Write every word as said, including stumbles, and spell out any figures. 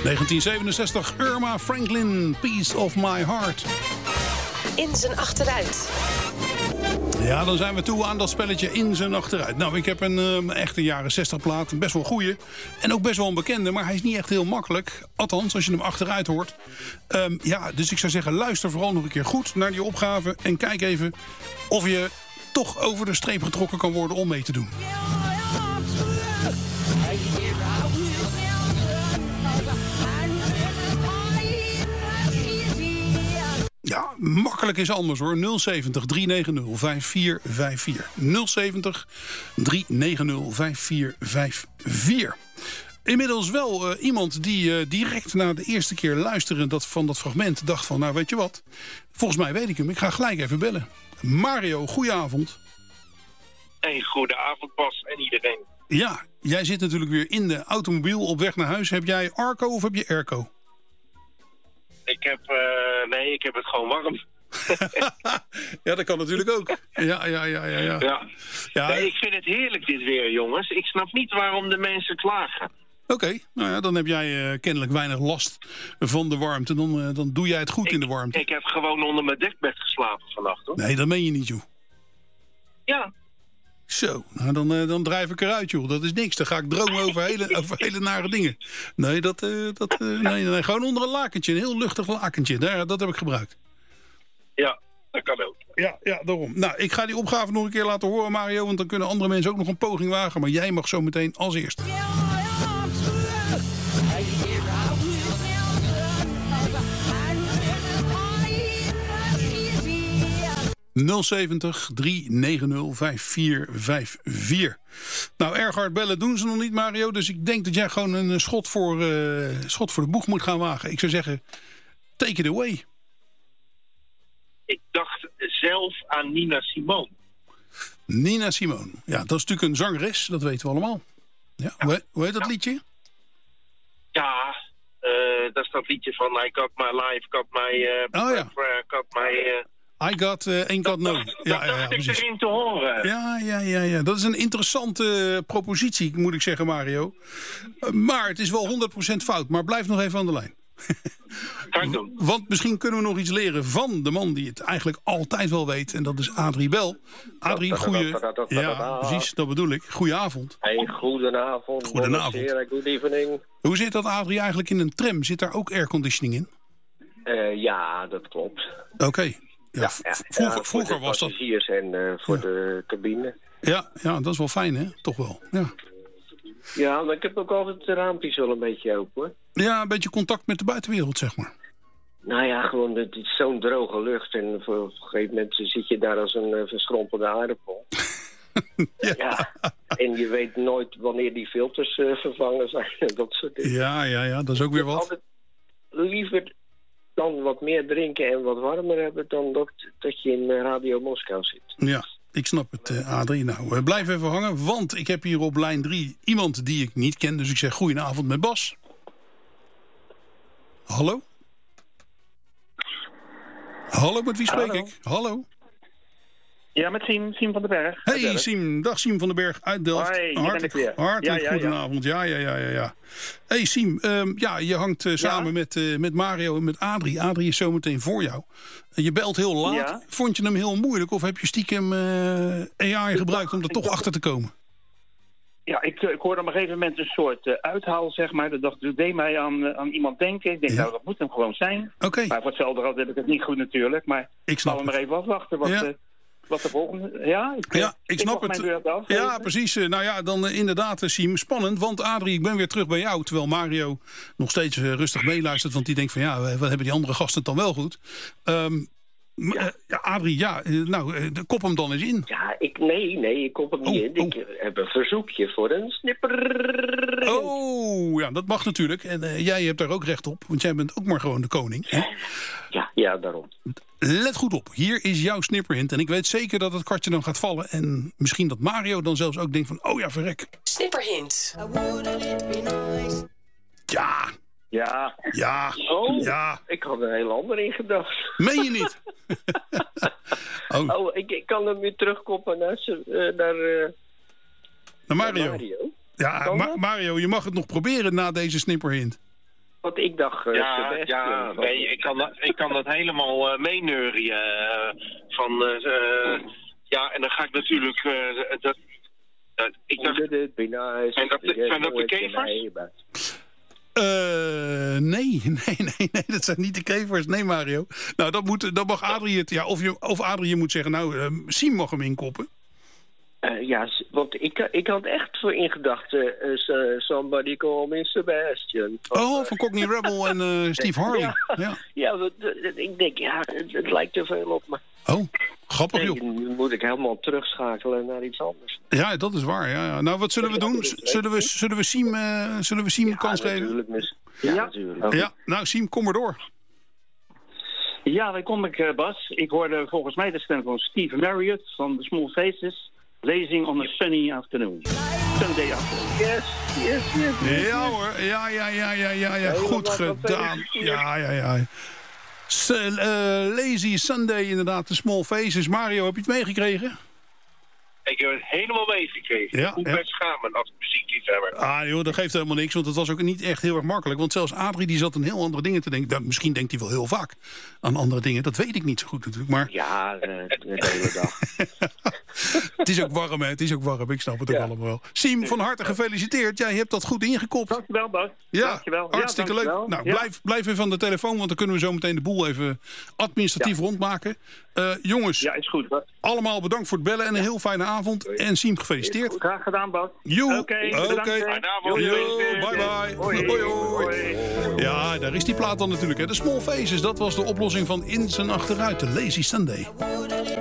negentien zevenenzestig, Irma Franklin, Piece of My Heart. In zijn achteruit. Ja, dan zijn we toe aan dat spelletje in zijn achteruit. Nou, ik heb een uh, echte jaren zestig plaat, een best wel goeie. En ook best wel een bekende, maar hij is niet echt heel makkelijk. Althans, als je hem achteruit hoort. Um, ja, dus ik zou zeggen, luister vooral nog een keer goed naar die opgave. En kijk even of je toch over de streep getrokken kan worden om mee te doen. Ja, makkelijk is anders hoor. nul zeventig, drie negen nul, vijf vier vijf vier. nul zeventig, drie negen nul, vijf vier vijf vier. Inmiddels wel uh, iemand die uh, direct na de eerste keer luisteren dat, van dat fragment dacht van, nou weet je wat, volgens mij weet ik hem, ik ga gelijk even bellen. Mario, goedenavond. Hey, goedenavond Bas en iedereen. Ja, jij zit natuurlijk weer in de automobiel op weg naar huis. Heb jij Arco of heb je Airco? Ik heb, uh, nee, ik heb het gewoon warm. Ja, dat kan natuurlijk ook. Ja, ja, ja, ja. ja. ja. ja nee, ik vind het heerlijk dit weer, jongens. Ik snap niet waarom de mensen klagen. Oké, okay, nou ja, dan heb jij uh, kennelijk weinig last van de warmte. Dan, uh, dan doe jij het goed ik, in de warmte. Ik heb gewoon onder mijn dekbed geslapen vannacht, hoor. Nee, dat meen je niet, joh. Ja. Zo, nou dan, uh, dan drijf ik eruit, joh. Dat is niks. Dan ga ik dromen over hele, over hele nare dingen. Nee, dat, uh, dat, uh, nee, nee, gewoon onder een lakentje. Een heel luchtig lakentje. Daar, dat heb ik gebruikt. Ja, dat kan ook. Ja, ja, daarom. Nou, ik ga die opgave nog een keer laten horen, Mario. Want dan kunnen andere mensen ook nog een poging wagen. Maar jij mag zo meteen als eerst. nul zeventig, drie negen nul, vijf vier vijf vier. Nou, erg hard bellen doen ze nog niet, Mario. Dus ik denk dat jij gewoon een schot voor, uh, schot voor de boeg moet gaan wagen. Ik zou zeggen, take it away. Ik dacht zelf aan Nina Simone. Nina Simone. Ja, dat is natuurlijk een zangeres. Dat weten we allemaal. Ja, ja. Hoe, hoe heet dat ja. liedje? Ja, uh, dat is dat liedje van I Got My Life, Got My... Uh, oh ja. Got My... Uh, I got uh, ain't got no. Dat, ja, dat ja, ja, dacht ik erin te horen. Ja, ja, ja, ja. Dat is een interessante uh, propositie, moet ik zeggen, Mario. Uh, maar het is wel honderd procent fout. Maar blijf nog even aan de lijn. Kan doen. Want misschien kunnen we nog iets leren van de man die het eigenlijk altijd wel weet. En dat is Adrie Bel. Adrie, goeie... Ja, precies, dat bedoel ik. Goedenavond. Hey, goedenavond. Goedenavond. Good evening. Hoe zit dat, Adrie, eigenlijk in een tram? Zit daar ook airconditioning in? Uh, ja, dat klopt. Oké. Okay. Ja, ja, ja, vroeger, ja, vroeger was dat... Voor de passagiers en uh, voor ja. de cabine. Ja, ja, dat is wel fijn, hè? Toch wel, ja. Ja, maar ik heb ook altijd de raampjes wel een beetje open, hoor. Ja, een beetje contact met de buitenwereld, zeg maar. Nou ja, gewoon, het is zo'n droge lucht. En voor op een gegeven moment zit je daar als een uh, verschrompelde aardappel. ja. ja. En je weet nooit wanneer die filters uh, vervangen zijn. Dat soort dingen. Ja, ja, ja, dat is ook weer wat. Altijd liever dan wat meer drinken en wat warmer hebben dan dat, dat je in Radio Moskou zit. Ja, ik snap het, uh, Adrie. Nou, uh, blijf even hangen, want ik heb hier op lijn drie iemand die ik niet ken. Dus ik zeg goedenavond met Bas. Hallo? Hallo, met wie spreek Hallo. ik? Hallo? Ja, met Siem, Siem van den Berg. Hey Siem, dag Siem van den Berg uit Delft. Hoi, hier hartelijk ben ik weer. hartelijk ja, ja, goedenavond. Ja, ja, ja, ja. ja. Hey Siem, um, ja, je hangt uh, samen ja? met, uh, met Mario en met Adrie. Adrie is zometeen voor jou. Uh, je belt heel laat. Ja? Vond je hem heel moeilijk of heb je stiekem uh, A I gebruikt om er toch dacht, achter te komen? Ja, ik, ik hoorde op een gegeven moment een soort uh, uithaal, zeg maar. Dat, dacht, dat deed mij aan, uh, aan iemand denken. Ik denk, ja? nou, dat moet hem gewoon zijn. Oké. Okay. Maar voor hetzelfde geld heb ik het niet goed natuurlijk. Maar ik snap we maar even afwachten wat, ja. uh, wat de volgende... Ja, ik, ja, ik, ik snap het. Af, ja, even. precies. Nou ja, dan uh, inderdaad, uh, Siem, spannend. Want Adrie, ik ben weer terug bij jou. Terwijl Mario nog steeds uh, rustig meeluistert. Want die denkt van, ja, wat hebben die andere gasten het dan wel goed? Um, Ja. Uh, ja, Adrie, ja, uh, nou, uh, kop hem dan eens in. Ja, ik, nee, nee, ik kop hem niet oh, in. Ik oh. heb een verzoekje voor een snipper. Oh, ja, dat mag natuurlijk. En uh, jij hebt daar ook recht op, want jij bent ook maar gewoon de koning. Hè? Ja, ja, daarom. Let goed op, hier is jouw snipperhint. En ik weet zeker dat het kwartje dan gaat vallen. En misschien dat Mario dan zelfs ook denkt van, oh ja, verrek. Snipperhint. Ja. Ja. Ja. Oh, ja. Ik had er een heel ander in gedacht. Meen je niet? oh, oh ik, ik kan hem weer terugkoppelen naar, uh, naar, uh, naar Mario. Naar Mario. Ja, Ma- Mario, je mag het nog proberen na deze snipperhint. Want ik dacht... Uh, ja, Sebastian, ja van... nee, ik kan dat, ik kan dat helemaal uh, meeneurien. Uh, van, uh, uh, ja, en dan ga ik natuurlijk... Uh, dat, uh, ik dacht, nice, zijn dat de, zijn dat de kevers? Uh, nee, nee, nee, nee, dat zijn niet de kevers. Nee, Mario. Nou, dat, moet, dat mag Adrie het... Ja, of, je, of Adrie moet zeggen, nou, uh, Siem mag hem inkoppen. Uh, ja, want ik, ik had echt voor in gedachten... Uh, somebody call me Sebastian. Van, oh, van Cockney Rebel en uh, Steve Harvey. Ja, ja. ja wat, ik denk, ja, het, het lijkt te veel op me. Oh, grappig, nee, joh. nu moet ik helemaal terugschakelen naar iets anders. Ja, dat is waar. Ja, ja. Nou, wat zullen we doen? Zullen we, zullen we Siem, uh, zullen we Siem ja, een kans geven? Ja, ja, natuurlijk. Okay. Ja, nou, Siem, kom maar door. Ja, daar kom ik, uh, Bas. Ik hoorde volgens mij de stem van Steve Marriott van The Small Faces. Blazing on a sunny afternoon. Sunday afternoon. Yes, yes, yes. yes. Ja hoor, ja, ja, ja, ja, ja, ja. Goed gedaan. Ja, ja, ja. S uh, Lazy Sunday, inderdaad, de Small Faces. Mario, heb je het meegekregen? Ik heb het helemaal meegekregen. Ja, ik moet ja. mij schamen als muziekliefhebber. Ah joh, dat geeft helemaal niks, want het was ook niet echt heel erg makkelijk. Want zelfs Adrie die zat aan heel andere dingen te denken. Dat, misschien denkt hij wel heel vaak aan andere dingen. Dat weet ik niet zo goed natuurlijk. Maar... Ja, uh, de hele dag. Het is ook warm, hè? Het is ook warm. Ik snap het ook ja. allemaal wel. Siem, van harte gefeliciteerd. Jij hebt dat goed ingekopt. Dankjewel, Bas. Ja, dankjewel. hartstikke ja, dankjewel. leuk. Nou, ja. blijf, blijf even aan de telefoon, want dan kunnen we zo meteen de boel even administratief ja. rondmaken. Uh, jongens, ja, is goed. Bas. Allemaal bedankt voor het bellen en een heel fijne avond. En Siem, gefeliciteerd. Graag gedaan, Bas. Oké, okay, okay. Bye bye. Hoi, hoi, hoi. Ja, daar is die plaat dan natuurlijk. Hè. De Small Faces, dat was de oplossing van In zijn achteruit, de Lazy Sunday.